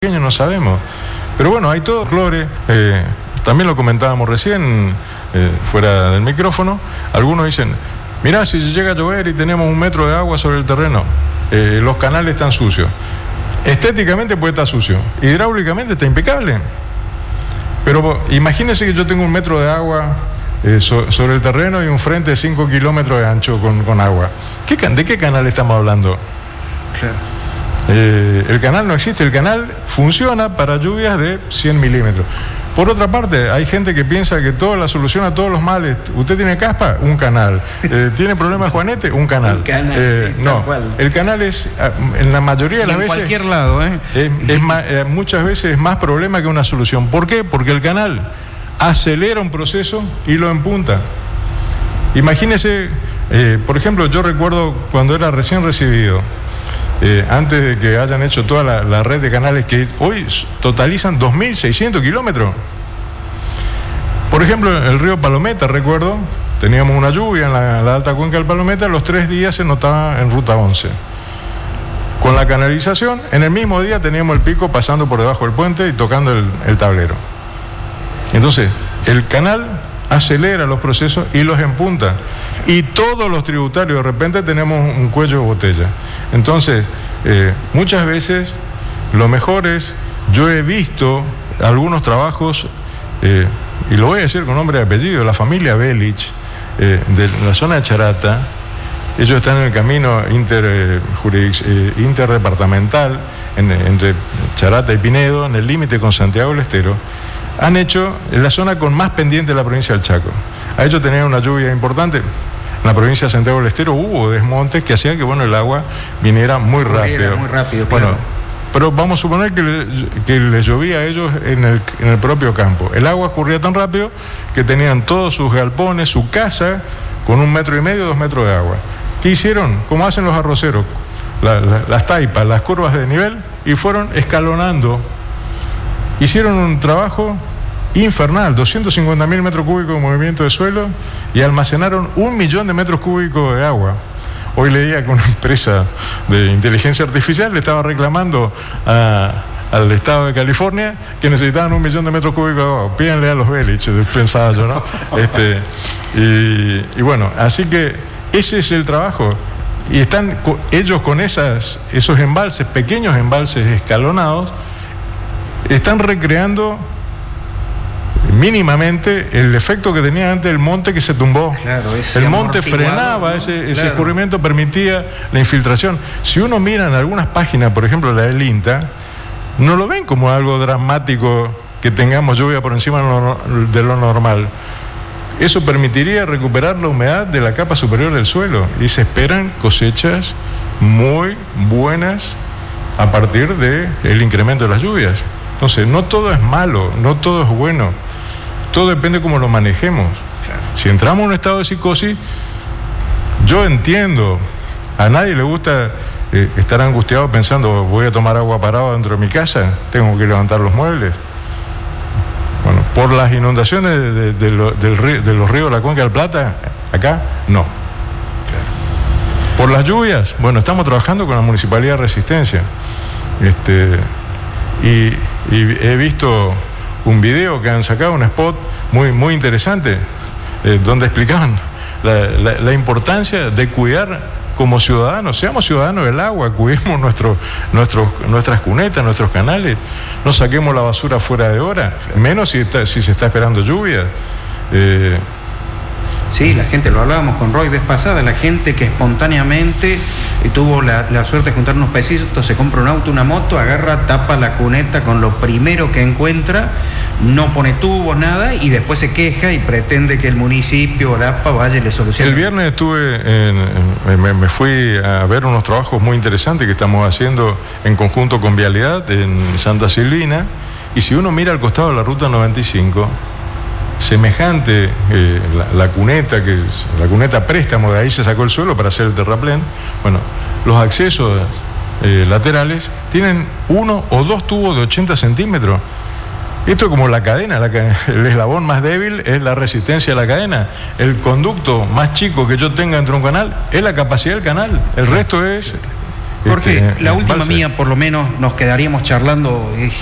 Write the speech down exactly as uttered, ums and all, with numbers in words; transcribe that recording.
no sabemos. Pero bueno, hay todo flores. Eh, también lo comentábamos recién, eh, fuera del micrófono. Algunos dicen, mirá, si llega a llover y tenemos un metro de agua sobre el terreno, eh, los canales están sucios. Estéticamente puede estar sucio, hidráulicamente está impecable. Pero imagínense que yo tengo un metro de agua eh, so, sobre el terreno y un frente de cinco kilómetros de ancho con, con agua. ¿Qué, ¿De qué canal estamos hablando? Claro. Eh, el canal no existe, el canal funciona para lluvias de cien milímetros. Por otra parte, hay gente que piensa que toda la solución a todos los males, usted tiene caspa, un canal, eh, tiene problemas de Juanete, un canal. Un canal eh, sí, no, el canal es, en la mayoría de las en veces, cualquier lado, ¿eh? es, es más, eh, muchas veces es más problema que una solución. ¿Por qué? Porque el canal acelera un proceso y lo empunta. Imagínese, eh, por ejemplo, yo recuerdo cuando era recién recibido, Eh, antes de que hayan hecho toda la, la red de canales que hoy totalizan dos mil seiscientos kilómetros. Por ejemplo, el río Palometa, recuerdo, teníamos una lluvia en la, la alta cuenca del Palometa, los tres días se notaba en ruta once. Con la canalización, en el mismo día teníamos el pico pasando por debajo del puente y tocando el, el tablero. Entonces, el canal acelera los procesos y los empunta. Y todos los tributarios, de repente tenemos un cuello de botella. Entonces, eh, muchas veces lo mejor es, yo he visto algunos trabajos, eh, y lo voy a decir con nombre y apellido, la familia Belich, eh, de la zona de Charata. Ellos están en el camino inter, eh, juris, eh, interdepartamental en, entre Charata y Pinedo, en el límite con Santiago del Estero. Han hecho la zona con más pendiente de la provincia del Chaco. A ellos tenían una lluvia importante. En la provincia de Santiago del Estero hubo desmontes que hacían que bueno, el agua viniera muy rápido. Muy rápido, bueno, claro. Pero vamos a suponer que, le, que les llovía a ellos en el, en el propio campo. El agua escurría tan rápido que tenían todos sus galpones, su casa, con un metro y medio, dos metros de agua. ¿Qué hicieron? Como hacen los arroceros, la, la, las taipas, las curvas de nivel, y fueron escalonando. Hicieron un trabajo infernal, doscientos cincuenta mil metros cúbicos de movimiento de suelo y almacenaron un millón de metros cúbicos de agua. Hoy leía que una empresa de inteligencia artificial le estaba reclamando a, al estado de California que necesitaban un millón de metros cúbicos de agua. Pídanle a los Belich, pensaba yo, ¿no? Este, y, y bueno, así que ese es el trabajo. Y están ellos con esas, esos embalses, pequeños embalses escalonados, están recreando mínimamente el efecto que tenía antes el monte que se tumbó. Claro, el monte frenaba, ¿no? ese, ese claro. escurrimiento permitía la infiltración. Si uno mira en algunas páginas, por ejemplo la del INTA, no lo ven como algo dramático que tengamos lluvia por encima de lo normal. Eso permitiría recuperar la humedad de la capa superior del suelo y se esperan cosechas muy buenas a partir del incremento de las lluvias. Entonces, no todo es malo, no todo es bueno. Todo depende de cómo lo manejemos. Si entramos en un estado de psicosis, yo entiendo, a nadie le gusta eh, estar angustiado pensando, voy a tomar agua parada dentro de mi casa, tengo que levantar los muebles. Bueno, por las inundaciones de, de, de, lo, del río, de los ríos de la Cuenca del Plata, acá, no. Por las lluvias, bueno, estamos trabajando con la Municipalidad de Resistencia. Este, y, y he visto un video que han sacado, un spot muy, muy interesante, eh, donde explicaban la, la, la importancia de cuidar como ciudadanos, seamos ciudadanos del agua, cuidemos nuestro, nuestros, nuestras cunetas, nuestros canales, no saquemos la basura fuera de hora, menos si, está, si se está esperando lluvia. Eh, Sí, la gente, lo hablábamos con Roy vez pasada, la gente que espontáneamente tuvo la, la suerte de juntar unos pesitos, se compra un auto, una moto, agarra, tapa la cuneta con lo primero que encuentra, no pone tubos, nada, y después se queja y pretende que el municipio o la A P A vaya y le solucione. El viernes estuve, en, en, me, me fui a ver unos trabajos muy interesantes que estamos haciendo en conjunto con Vialidad en Santa Silvina, y si uno mira al costado de la ruta noventa y cinco, semejante eh, la, la cuneta, que la cuneta Préstamo, de ahí se sacó el suelo para hacer el terraplén. Bueno, los accesos eh, laterales tienen uno o dos tubos de ochenta centímetros. Esto es como la cadena, la, el eslabón más débil es la resistencia a la cadena. El conducto más chico que yo tenga dentro de un canal es la capacidad del canal. El resto es Jorge, este, la última embalse. mía, por lo menos nos quedaríamos charlando.